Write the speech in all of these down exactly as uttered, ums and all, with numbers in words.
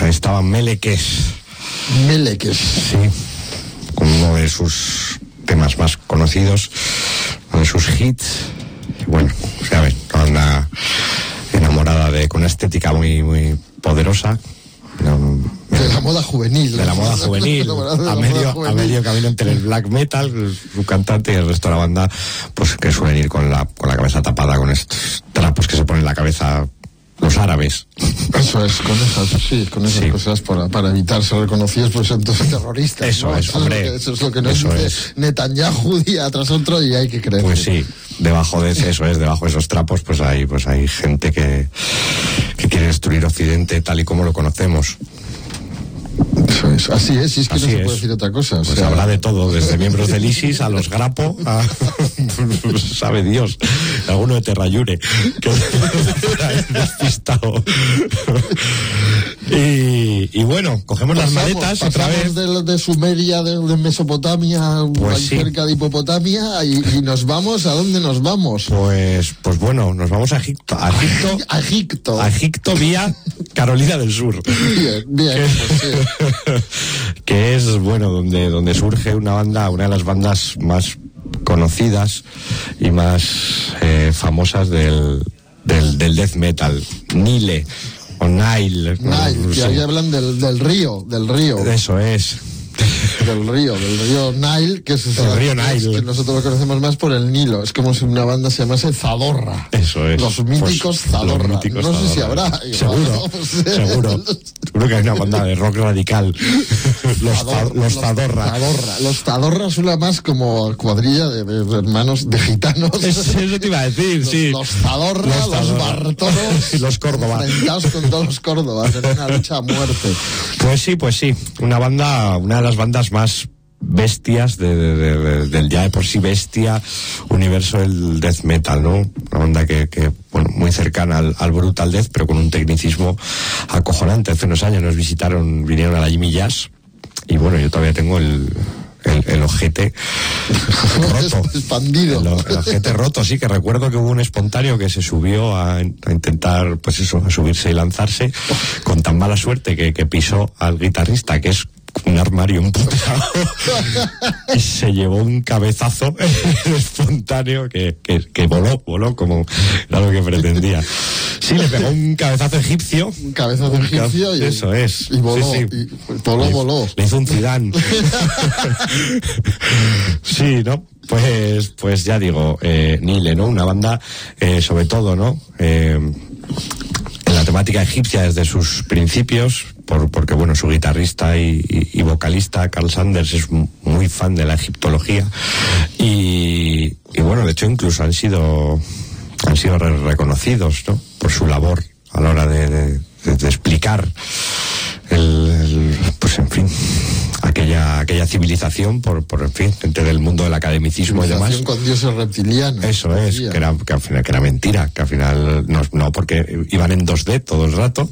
Pues ahí estaba Meleques. Meleques. Sí, con uno de sus temas más conocidos, uno de sus hits. Y bueno, pues ya ven, una enamorada de, con una estética muy, muy poderosa. No, de la moda juvenil. De la moda juvenil, a medio, a medio camino entre el black metal, su cantante y el resto de la banda, pues que suelen ir con la, con la cabeza tapada, con estos trapos que se ponen en la cabeza los árabes. Eso es, con esas, sí, con esas sí. cosas para, para evitar ser reconocidos, pues entonces terroristas. Eso ¿no? es, eso hombre. Es lo que, eso es lo que nos dice es. Netanyahu día tras otro y hay que creer. Pues sí, debajo de ese, eso es, debajo de esos trapos, pues hay, pues hay gente que, que quiere destruir Occidente tal y como lo conocemos. Eso es, así es, y es que así no se es. puede decir otra cosa. O pues sea... habrá de todo, desde miembros del ISIS a los Grapo, a, sabe Dios, alguno de Terrayure, que ha despistado. y, y bueno, cogemos pasamos, las maletas otra vez. De, de Sumeria, de, de Mesopotamia, pues ahí sí. cerca de Hipopotamia, y, y nos vamos, ¿a dónde nos vamos? Pues, pues bueno, nos vamos a Egipto. A Egipto, a Egipto. A Egipto vía Carolina del Sur. Bien, bien, que, pues sí. que es, bueno, donde, donde surge una banda, una de las bandas más conocidas y más eh, famosas del, del, del death metal, Nile o Nile. Nile, no, que sí. ahí hablan del, del río, del río. Eso es. Del río, del río Nile, que es el río Nile. Que nosotros lo conocemos más por el Nilo. Es como si una banda se llamase Zadorra. Eso es. Los míticos pues, Zadorra. Los míticos no Zadorra. sé si habrá. Seguro, pues, seguro. Seguro que hay una banda de rock radical. Los, Zadorra, los Zadorra. Zadorra. Los Zadorra suena más como cuadrilla de, de, de hermanos de gitanos. Es, eso te iba a decir, los, sí. Los Zadorra, los, los Bartolos. Y los Córdoba. Enfrentados con todos los Córdoba. En una lucha a muerte. Pues sí, pues sí. Una banda, una de las bandas más bestias de, de, de, de, del ya de por sí bestia universo del death metal, ¿no? Una banda que, que bueno, muy cercana al, al brutal death, pero con un tecnicismo acojonante. Hace unos años nos visitaron, vinieron a la Jimmy Jazz, y bueno, yo todavía tengo el el, el ojete roto, expandido, el, el ojete roto, sí, que recuerdo que hubo un espontáneo que se subió a, a intentar, pues eso, a subirse y lanzarse, con tan mala suerte que, que pisó al guitarrista, que es un armario emputeado, y se llevó un cabezazo espontáneo que, que, que voló, voló como era lo que pretendía. Sí, le pegó un cabezazo egipcio. Un cabezazo un egipcio y, eso es. Y voló, sí, sí. Y voló, le, voló. Le hizo un Zidane. Sí, ¿no? Pues, pues ya digo, eh, Nile, ¿no? Una banda, eh, sobre todo, ¿no? Eh, en la temática egipcia desde sus principios, por, porque bueno, su guitarrista y, y, y vocalista Carl Sanders es muy fan de la egiptología, y, y bueno, de hecho incluso han sido han sido re reconocidos, ¿no? Por su labor a la hora de, de, de, de explicar el, el, pues en fin, aquella aquella civilización, por, por en fin, gente del mundo del academicismo y demás. Con dioses reptilianos. Eso es, que era, que al final que era mentira, que al final no, no, porque iban en dos D todo el rato.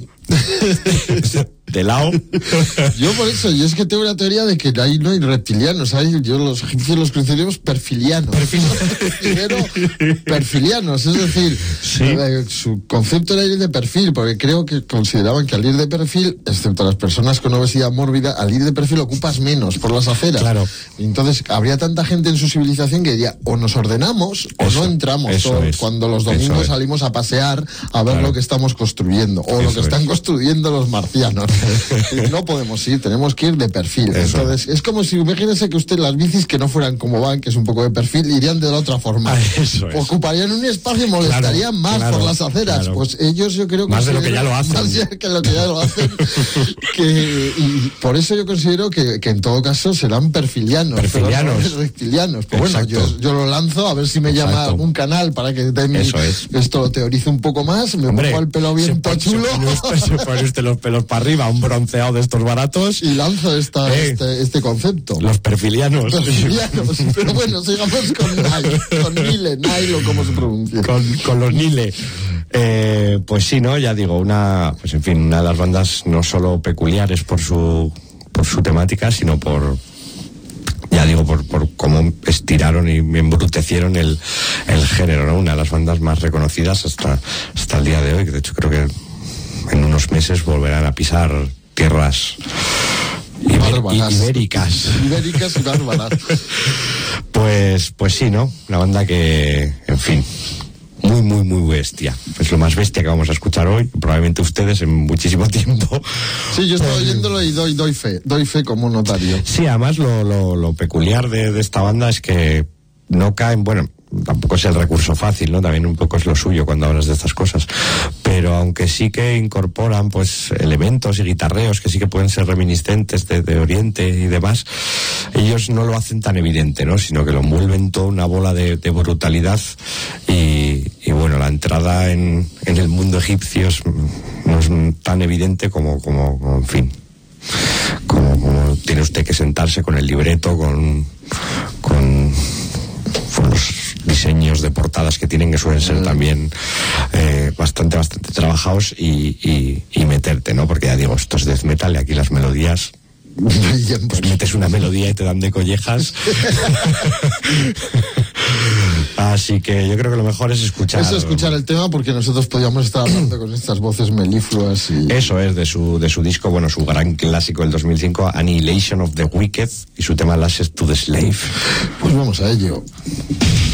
De lado. Yo por eso, yo es que tengo una teoría de que ahí no hay reptilianos, hay, yo los egipcios los consideramos perfilianos. Perfil... Considero perfilianos, es decir, sí. eh, su concepto era ir de perfil, porque creo que consideraban que al ir de perfil, excepto las personas con obesidad mórbida, al ir de perfil ocupas menos por las aceras. Claro. Entonces, habría tanta gente en su civilización que diría, o nos ordenamos o eso, no entramos todos, es, cuando los domingos salimos a pasear a ver claro. lo que estamos construyendo, o eso lo que están es. construyendo los marcianos. No podemos ir, tenemos que ir de perfil. Eso. Entonces, es como si, imagínese que usted las bicis que no fueran como van, que es un poco de perfil, irían de la otra forma. Ah, eso es. Ocuparían un espacio y molestarían claro, más claro, por las aceras. Claro. Pues ellos yo creo que... Más de lo que ya lo hacen. Más de que lo que ya lo hacen. que, y por eso yo considero que, que en todo caso serán perfilianos. Perfilianos. Pero no reptilianos. Pues bueno, yo, yo lo lanzo a ver si me Exacto. llama algún canal para que mi, eso es. esto lo teorice un poco más. Me Hombre, pongo el pelo bien chulo. Se pone, usted, se pone usted los pelos para arriba, un bronceado de estos baratos y lanzo esta, eh, este, este concepto. Los perfilianos. Perfilianos. Pero bueno, sigamos con Nile, con Nile, Nile o como se pronuncia. Con, con los Nile. Eh, pues sí, ¿no? Ya digo, una, pues en fin, una de las bandas no solo peculiares por su, por su temática, sino por, ya digo, por, por cómo estiraron y embrutecieron el, el género, ¿no? Una de las bandas más reconocidas hasta, hasta el día de hoy, que de hecho creo que en unos meses volverán a pisar tierras bárbaras. ibéricas. Ibéricas y bárbaras. Pues, pues sí, ¿no? Una banda que, en fin, muy, muy, muy bestia. Es lo más bestia que vamos a escuchar hoy, probablemente ustedes en muchísimo tiempo. Sí, yo estoy oyéndolo y doy, doy fe, doy fe como notario. Sí, además lo, lo, lo peculiar de, de esta banda es que no caen, bueno, tampoco es el recurso fácil, ¿no? También un poco es lo suyo cuando hablas de estas cosas. Pero aunque sí que incorporan, pues, elementos y guitarreos que sí que pueden ser reminiscentes de, de Oriente y demás, ellos no lo hacen tan evidente, ¿no? Sino que lo envuelven toda una bola de, de brutalidad y, y bueno, la entrada en, en el mundo egipcio es, no es tan evidente como, como, como en fin, como, como tiene usted que sentarse con el libreto, con, con, con los diseños de portadas que tienen, que suelen ser también eh, bastante, bastante trabajados y, y, y meterte, ¿no? Porque ya digo, esto es death metal y aquí las melodías, pues metes una melodía y te dan de collejas. Así que yo creo que lo mejor es escuchar. Es escuchar el tema, porque nosotros podíamos estar hablando con estas voces melifluas y... Eso es de su, de su disco, bueno, su gran clásico del dos mil cinco, Annihilation of the Wicked, y su tema Lashes to the Slave. Pues vamos a ello.